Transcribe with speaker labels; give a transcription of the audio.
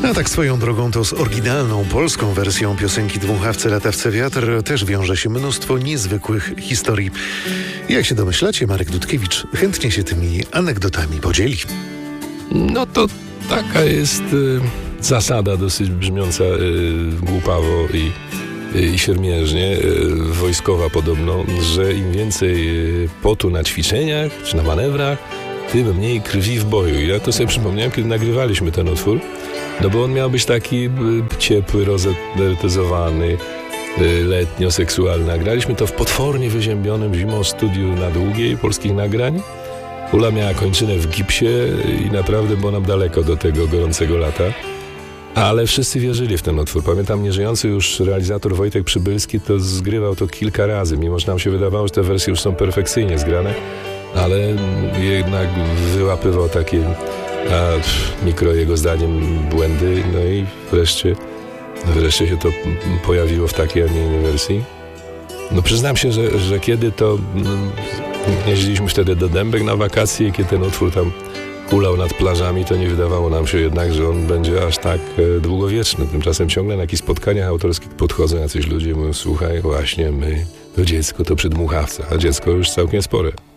Speaker 1: A tak swoją drogą to z oryginalną polską wersją piosenki Dmuchawce latawce wiatr też wiąże się mnóstwo niezwykłych historii. Jak się domyślacie, Marek Dudkiewicz chętnie się tymi anegdotami podzieli.
Speaker 2: No to taka jest zasada dosyć brzmiąca głupawo i siermiężnie, wojskowa podobno, że im więcej potu na ćwiczeniach czy na manewrach, tym mniej krwi w boju. I ja to sobie przypomniałem, kiedy nagrywaliśmy ten utwór, no bo on miał być taki ciepły, rozenertyzowany, letnio-seksualny. Graliśmy to w potwornie wyziębionym zimą studiu na Długiej polskich nagrań. Ula miała kończynę w gipsie i naprawdę było nam daleko do tego gorącego lata. Ale wszyscy wierzyli w ten utwór. Pamiętam, nieżyjący już realizator Wojtek Przybylski to zgrywał to kilka razy, mimo że nam się wydawało, że te wersje już są perfekcyjnie zgrane, ale jednak wyłapywał takie mikro jego zdaniem błędy, no i wreszcie się to pojawiło w takiej, a nie innej wersji. No przyznam się, że kiedy to jeździliśmy wtedy do Dębek na wakacje i kiedy ten utwór tam hulał nad plażami, to nie wydawało nam się jednak, że on będzie aż tak długowieczny. Tymczasem ciągle na jakichś spotkaniach autorskich podchodzą jacyś ludzie i mówią: słuchaj, właśnie my, to dziecko to przy Dmuchawce, a dziecko już całkiem spore.